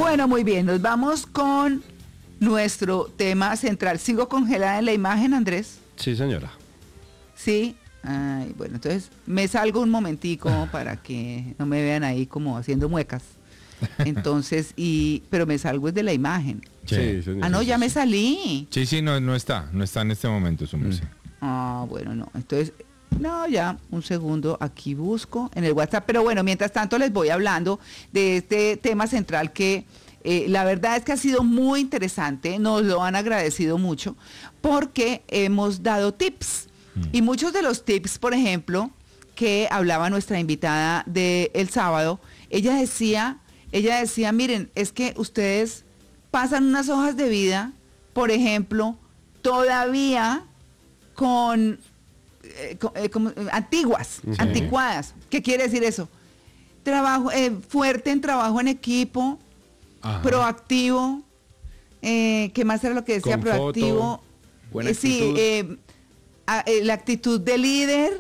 Bueno, muy bien, nos vamos con nuestro tema central. ¿Sigo congelada en la imagen, Andrés? Sí, señora. Sí. Ay, bueno, entonces me salgo un momentico para que no me vean ahí como haciendo muecas. Entonces, pero me salgo desde la imagen. Sí, señora. Ah, no, ya me salí. Sí, no está en este momento, su merced. Ah, bueno, no. Entonces, no, ya, un segundo, aquí busco en el WhatsApp. Pero bueno, mientras tanto les voy hablando de este tema central que la verdad es que ha sido muy interesante, nos lo han agradecido mucho, porque hemos dado tips. Y muchos de los tips, por ejemplo, que hablaba nuestra invitada del sábado, ella decía, miren, es que ustedes pasan unas hojas de vida, por ejemplo, todavía con antiguas, Sí. anticuadas. ¿Qué quiere decir eso? Trabajo fuerte en trabajo en equipo, Ajá. proactivo, ¿qué más era lo que decía? Con Proactivo. foto, buena actitud. Sí, la actitud de líder,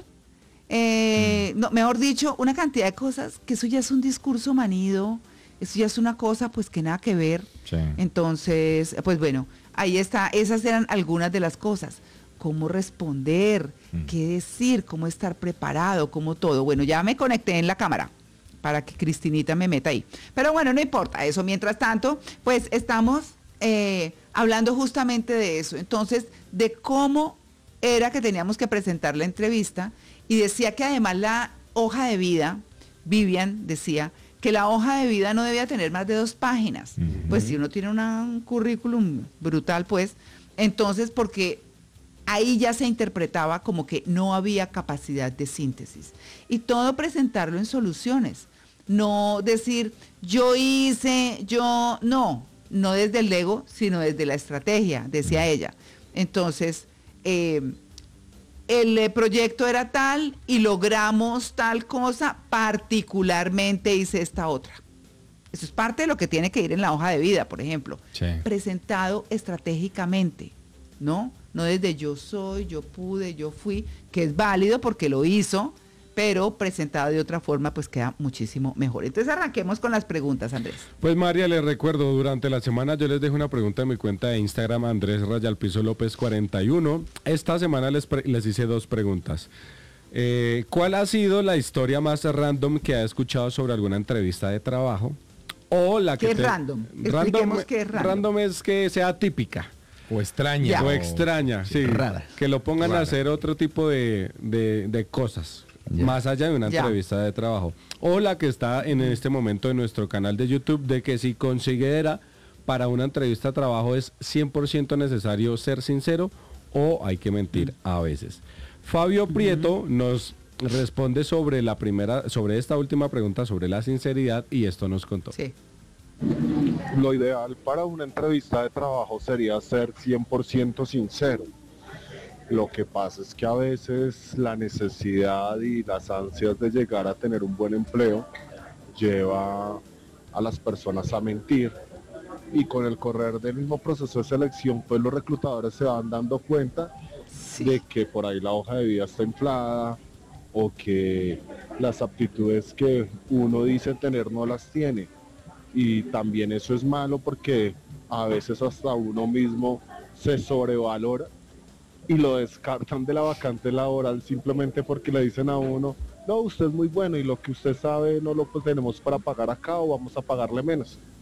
no, mejor dicho, una cantidad de cosas, que eso ya es un discurso manido, eso ya es una cosa pues que nada que ver. Sí. Entonces, pues bueno, ahí está, esas eran algunas de las cosas. Cómo responder, qué decir, cómo estar preparado, cómo todo. Bueno, ya me conecté en la cámara para que Cristinita me meta ahí. Pero bueno, no importa eso. Mientras tanto, pues estamos hablando justamente de eso. Entonces, de cómo era que teníamos que presentar la entrevista, y decía que además la hoja de vida, Vivian decía que la hoja de vida no debía tener más de 2 páginas. Pues si uno tiene un currículum brutal, pues, entonces porque ahí ya se interpretaba como que no había capacidad de síntesis. Y todo presentarlo en soluciones. No decir, yo hice, no desde el ego, sino desde la estrategia, decía ella. Entonces, el proyecto era tal y logramos tal cosa, particularmente hice esta otra. Eso es parte de lo que tiene que ir en la hoja de vida, por ejemplo. Sí. Presentado estratégicamente, ¿no? No desde yo soy, yo pude, yo fui, que es válido porque lo hizo, pero presentado de otra forma pues queda muchísimo mejor. Entonces arranquemos con las preguntas, Andrés. Pues María, les recuerdo, durante la semana yo les dejo una pregunta en mi cuenta de Instagram, Andrés_López41. Esta semana les hice 2 preguntas. ¿Cuál ha sido la historia más random que ha escuchado sobre alguna entrevista de trabajo? O la que ¿Qué es random? Expliquemos qué es random. Random es que sea típica. O extraña. Ya. O extraña, sí. Rara. Que lo pongan Rara. a hacer otro tipo de cosas, Ya. más allá de una Ya. entrevista de trabajo. O la que está en este momento en nuestro canal de YouTube, de que si considera para una entrevista de trabajo es 100% necesario ser sincero o hay que mentir a veces. Fabio Prieto nos responde sobre esta última pregunta sobre la sinceridad, y esto nos contó. Sí. Lo ideal para una entrevista de trabajo sería ser 100% sincero. Lo que pasa es que a veces la necesidad y las ansias de llegar a tener un buen empleo lleva a las personas a mentir, y con el correr del mismo proceso de selección, pues los reclutadores se van dando cuenta Sí. de que por ahí la hoja de vida está inflada, o que las aptitudes que uno dice tener no las tiene. Y también eso es malo porque a veces hasta uno mismo se sobrevalora y lo descartan de la vacante laboral simplemente porque le dicen a uno, no, usted es muy bueno y lo que usted sabe no lo tenemos para pagar acá, o vamos a pagarle menos.